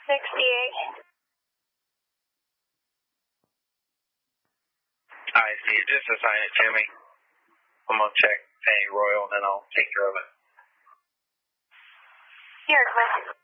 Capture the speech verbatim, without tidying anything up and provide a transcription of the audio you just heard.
sixty-eight. I see it. Just assign it to me. I'm going to check Fannie Royal, and then I'll take care of it. Here, Cliff.